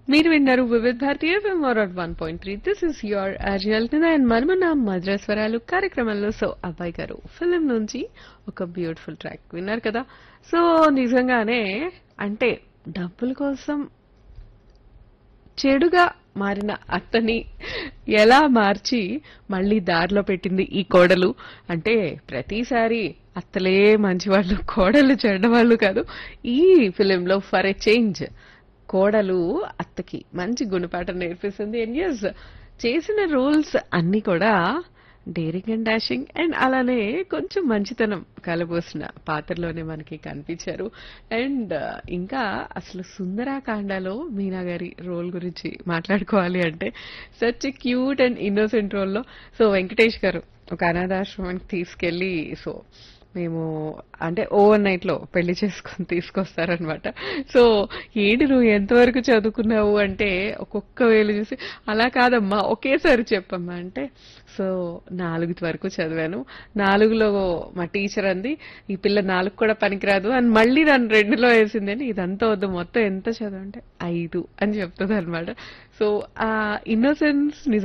మీరు విన్నారు వివిధ భారతీయ FM 101.3. This is your అజల్ and మనమున్న మద్రాస్వరాలు కార్యక్రమంలో. సో అబ్బాయి గారు ఫిలిం నుంచి ఒక బ్యూటిఫుల్ ట్రాక్ విన్నారు కదా. సో నిజంగానే అంటే డబ్బుల కోసం చెడుగా మారిన అత్తని ఎలా మార్చి మళ్ళీ దారిలో పెట్టింది ఈ కోడలు. అంటే ప్రతిసారి అత్తలే మంచివాళ్ళు, కోడలు చెడ్డవాళ్ళు కాదు. ఈ ఫిలింలో ఫర్ ఎ చేంజ్ కోడలు అత్తకి మంచి గుణపాఠం నేర్పిస్తుంది. అండ్ ఎస్, చేసిన రూల్స్ అన్ని కూడా డేరింగ్ అండ్ డాషింగ్ అండ్ అలానే కొంచెం మంచితనం కలబోసిన పాత్రలోనే మనకి కనిపించారు. అండ్ ఇంకా అసలు సుందరాకాండలో మీనా గారి రోల్ గురించి మాట్లాడుకోవాలి అంటే సచ్ క్యూట్ అండ్ ఇన్నోసెంట్ రోల్లో. సో వెంకటేష్ గారు ఒక అనాథాశ్రమానికి తీసుకెళ్లి సో మేము అంటే ఓవర్ నైట్ లో పెళ్లి చేసుకుని తీసుకొస్తారనమాట. సో ఏంటి నువ్వు ఎంతవరకు చదువుకున్నావు అంటే ఒక్కొక్క వేలు చూసి అలా కాదమ్మా ఒకేసారి చెప్పమ్మా అంటే సో 4 వరకు చదివాను. 4లో మా టీచర్ అంది ఈ పిల్ల 4 కూడా పనికిరాదు అని మళ్ళీ నన్ను 2లో వేసింది అని. ఇదంతా వద్దు మొత్తం ఎంత చదువు అంటే 5 అని చెప్తుంది అనమాట. సో ఆ ఇన్నోసెన్స్